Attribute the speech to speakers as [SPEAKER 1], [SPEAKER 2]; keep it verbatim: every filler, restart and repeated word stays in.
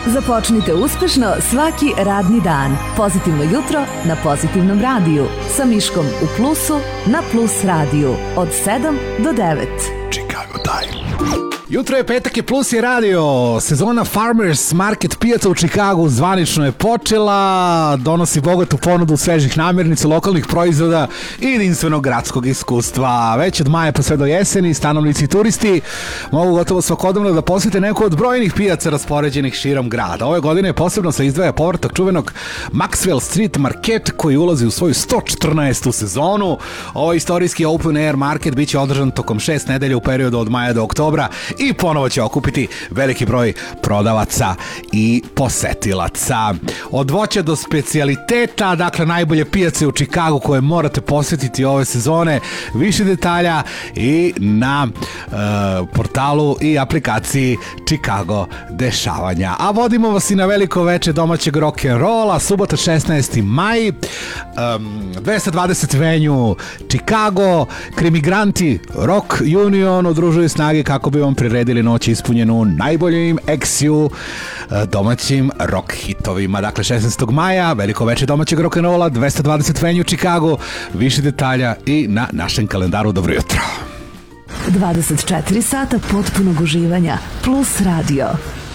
[SPEAKER 1] Započnite uspešno svaki radni dan. Pozitivno jutro na Pozitivnom radiju. Sa Miškom u plusu na Plus radiju. Od sedam do devet.
[SPEAKER 2] Chicago Time. Jutro je, petak je, Plus je radio. Sezona Farmers Market pijaca u Chicagu zvanično je počela. Donosi bogatu ponudu svežih namirnica, lokalnih proizvoda i jedinstvenog gradskog iskustva. Već od maja pa sve do jeseni stanovnici i turisti mogu gotovo svakodnevno da posete neku od brojnih pijaca raspoređenih širom grada. Ove godine posebno se izdvaja povratak čuvenog Maxwell Street Market koji ulazi u svoju sto četrnaestu sezonu. Ovaj istorijski open air market biće održan tokom šest nedelja u periodu od maja do oktobra i ponovo će okupiti veliki broj prodavaca i posetilaca. Od voća do specijaliteta, dakle najbolje pijace u Chicagu koje morate posjetiti ove sezone. Više detalja i na e, portalu i aplikaciji Chicago dešavanja. A vodimo vas i na veliko veče domaćeg rock'n'rolla, subota šesnaesti maj, um, dvesta dvadeset venue Chicago, Krimigranti Rock Union udružuju snage kako bi vam priredili noć ispunjenu najboljim eksiju domaćim rock hitovima. Dakle, šesnaestog maja, veliko veče domaćeg rock'n'rolla, dvesta dvadeset venue Chicago, više detalja i na našem kalendaru. Dobro jutro.
[SPEAKER 1] dvadeset četiri sata potpunog uživanja. Plus radio.